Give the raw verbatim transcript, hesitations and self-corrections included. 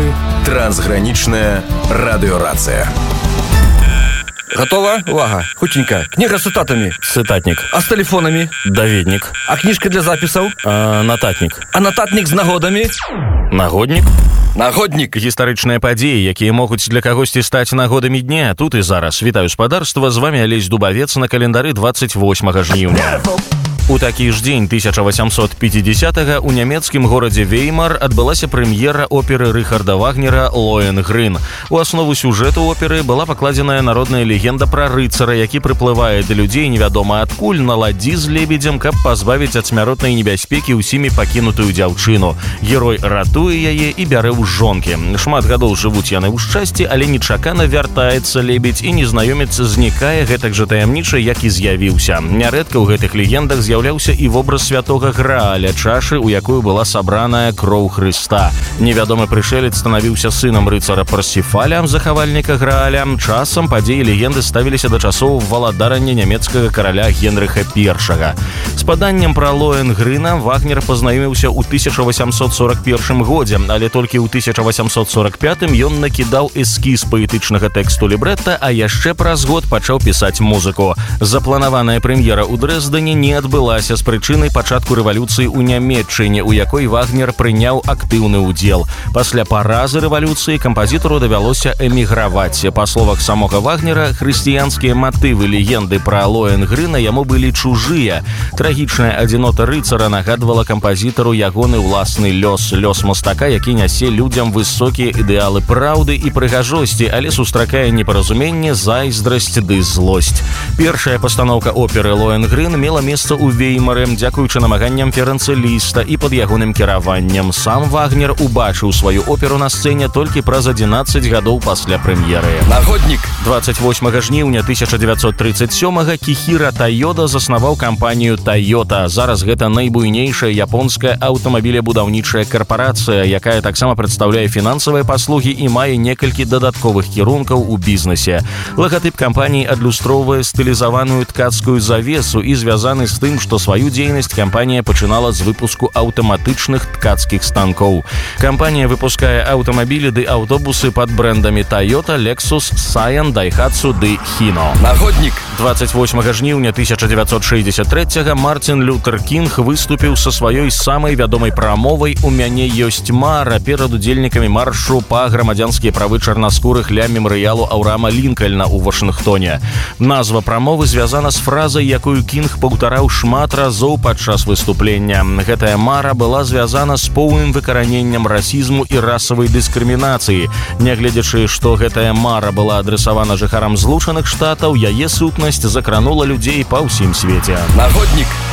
эфіры трансгранічная радыёрацыя. Готова? Увага. Хутенька. Книга с цитатами. Цитатник. А с телефонами? Даведник. А книжка для записаў? А, нататник. А нататник з нагодамі? Нагодник. Нагоднік. Гістарычныя падзеі, якія могуць для кагосьці стаць нагодамі дня. Тут і зараз. Вітаю спадарства, з вами Алесь Дубавец на календары двадцать восьмага жніўня. У такі ж дзень тысяча восемьсот пятидесятого у нямецкім горадзе Веймар адбылася прэм'ера оперы Рыхарда Вагнера «Лоэнгрын». У аснову сюжэту оперы была пакладзеная народная легенда пра рыцара, які прыплывае да людзей невядома адкуль на ладдзі з лебедзем, каб пазбавіць ад смяротнай небяспекі ўсімі пакінутую дзяўчыну. Герой ратуе яе і бярэ ў жонкі. Шмат гадоў жывуць яны ў шчасці, але нечакана вяртаецца лебедзь і незнаёмец знікае гэтак жа таямніча, як і з'явіўся. Нярэдка ў гэтых легендах з'яўляецца з'яўляўся і вобраз святога Грааля, чашы, у якую была сабраная кроў Хрыста. Невядомы прышэлец станавіўся сынам рыцара Парсіфаля, захавальніка Грааля. Часам падзеі легенды ставіліся да часоў валадарання нямецкага караля Генрыха Першага. З паданнем пра Лоэнгрына Вагнер пазнаёміўся ў тысяча восемьсот сорок первым годзе, але толькі ў тысяча восемьсот сорок пятым ён накідаў эскіз паэтычнага тэксту лібрэта, а яшчэ праз год пачаў пісаць музыку. Запланаваная прэм'ера ў Дрэздане не адбылася з прычынай пачатку рэвалюцыі ў Нямецчыне, у якой Вагнер прыняў актыўны ўдзел. Пасля паразы рэвалюцыі кампазітару давялося эміграваць. Па словах самога Вагнера, хрысціянскія матывы легенды пра Лоэнгрына яму былі чужыя. Трагічная адзінота рыцара нагадвала кампазітару ягоны ўласны лёс, лёс мастака, які нясе людзям высокія ідэалы праўды і прыгажосці, але сустракае непаразуменне, зайздрасць ды злосць. Першая пастаноўка оперы «Лоэнгрын» мела месца ў Веймары, дзякуючы намаганням Ферэнца Ліста і пад ягоным кіраваннем. Сам Вагнер убачыў сваю оперу на сцэне толькі праз адзінаццаць гадоў пасля прэм'еры. Нагоднік. двадцать восьмага жніўня тысяча девятьсот тридцать сёмага Кихіра Тойода заснаваў кампанію Toyota. Зараз гэта найбуйнейшая японская аўтамабілебудаўнічая карпарацыя, якая таксама прадстаўляе фінансавыя паслугі і мае некалькі дадатковых кірункаў у бізнесе. Лагатып кампаніі адлюстроўвае стылізаваную ткацкую завесу і звязаны з тым, што сваю дзейнасць кампанія пачынала з выпуску аўтаматычных ткацкіх станкоў. Кампанія выпускае аўтамабілі ды аўтобусы пад брэндамі Toyota, Lexus, Scion, Daihatsu ды Hino. Нагоднік. двадцать восьмага жніўня тысяча девятьсот шестьдесят третьего Мартин Лютер Кінг выступіў са сваёй самай вядомай прамовай «У мяне ёсць мара» перад удзельнікамі маршу па грамадзянскія правы чарнаскурых ля мемарыялу Аўраама Лінкальна ў Вашынгтоне. Назва прамовы звязана з фразай, якую Кінг паўтараў шмат разоў падчас выступлення. Гэтая мара была звязана з поўным выкараненнем расізму і расавай дыскрымінацыі. Нягледзячы, што гэтая мара была адресавана жыхарам Злучаных Штатаў, яе сутнасць закранула людзей па ўсім свеце. Нагоднік.